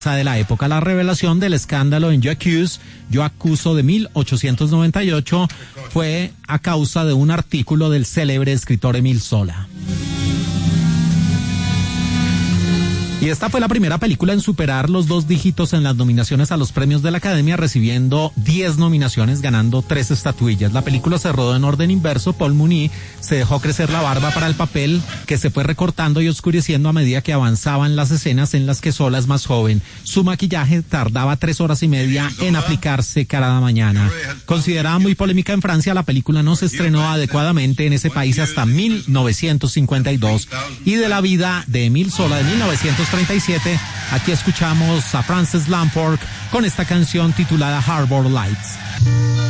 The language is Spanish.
de la época. La revelación del escándalo en Yo Acuso de 1898 fue a causa de un artículo del célebre escritor Émile Zola. Y esta fue la primera película en superar los 2 dígitos en las nominaciones a los premios de la Academia, recibiendo 10 nominaciones, ganando 3 estatuillas. La película se rodó en orden inverso. Paul Muni se dejó crecer la barba para el papel, que se fue recortando y oscureciendo a medida que avanzaban las escenas en las que Zola es más joven. Su maquillaje tardaba 3 horas y media en aplicarse cada mañana. Considerada muy polémica en Francia, la película no se estrenó adecuadamente en ese país hasta 1952. Y de la vida de Émile Zola de 1937, aquí escuchamos a Frances Lamport con esta canción titulada Harbor Lights.